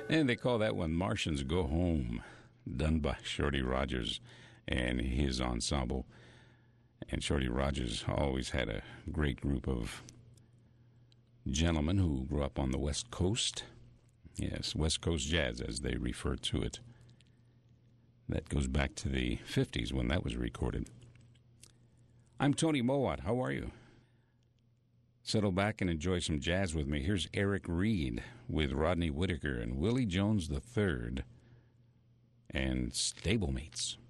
And they call that one Martians Go Home, done by Shorty Rogers and his ensemble. And Shorty Rogers always had a great group of gentlemen who grew up on the West Coast. Yes, West Coast jazz, as they refer to it. That goes back to the 50s when that was recorded. I'm Tony Mowat. How are you? Settle back and enjoy some jazz with me. Here's Eric Reed with Rodney Whitaker and Willie Jones III and Stablemates.